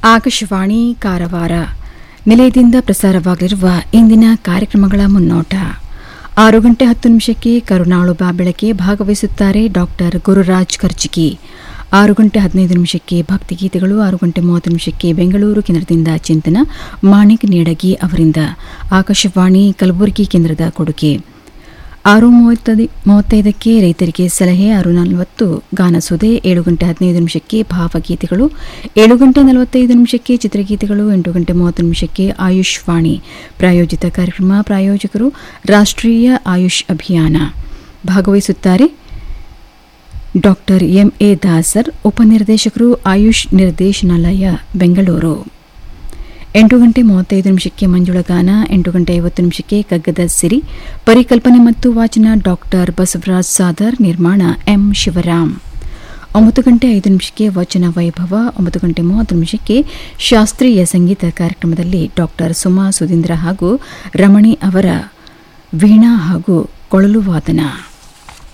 ಆಕಾಶವಾಣಿ ಕಾರವಾರ ನಿಲಯದಿಂದ ಪ್ರಸಾರವಾಗಲಿರುವ ಇಂದಿನ ಕಾರ್ಯಕ್ರಮಗಳ ಮುನ್ನೋಟ. 6:10 ಕರುನಾಳು ಬಾಬೆಳಕೆ ಭಾಗವಹಿಸುತ್ತಾರೆ ಡಾ ಗುರುರಾಜ್ ಕರ್ಜಿಗಿ. 6:15 ಭಕ್ತಿಗೀತೆಗಳು. 6:30 ಬೆಂಗಳೂರು ಕೇಂದ್ರದಿಂದ ಚಿಂತನ ಮಾಣಿಕ್ ನೀಡಗಿ ಅವರಿಂದ. ಆಕಾಶವಾಣಿ ಕಲಬುರಗಿ ಕೇಂದ್ರದ ಕೊಡುಗೆ. 6:35 ರೈತರಿಗೆ ಸಲಹೆ. 6:40 ಗಾನಸುದೆ. 7:15 ಭಾವಗೀತೆಗಳು. 7:45 ಚಿತ್ರಗೀತೆಗಳು. 8:30 ಆಯುಷ್ ವಾಣಿ ಪ್ರಾಯೋಜಿತ ಕಾರ್ಯಕ್ರಮ. ಪ್ರಾಯೋಜಕರು ರಾಷ್ಟ್ರೀಯ ಆಯುಷ್ ಅಭಿಯಾನ. ಭಾಗವಹಿಸುತ್ತಾರೆ ಡಾ ಎಂಎ ದಾಸರ್, ಉಪನಿರ್ದೇಶಕರು ಆಯುಷ್ ನಿರ್ದೇಶನಾಲಯ ಬೆಂಗಳೂರು. 8:35 ಮಂಜುಳಗಾನ. 8:50 ಕಗ್ಗದ ಸಿರಿ. ಪರಿಕಲ್ಪನೆ ಮತ್ತು ವಾಚನ ಡಾ ಬಸವರಾಜ್ ಸಾದರ್. ನಿರ್ಮಾಣ ಎಂ ಶಿವರಾಮ್. 9:05 ವಚನ ವೈಭವ. 9:30 ಶಾಸ್ತ್ರೀಯ ಸಂಗೀತ ಕಾರ್ಯಕ್ರಮದಲ್ಲಿ ಡಾ ಸುಮಾ ಸುಧೀಂದ್ರ ಹಾಗೂ ರಮಣಿ ಅವರ ವೀಣಾ ಹಾಗೂ ಕೊಳಲು ವಾದನ.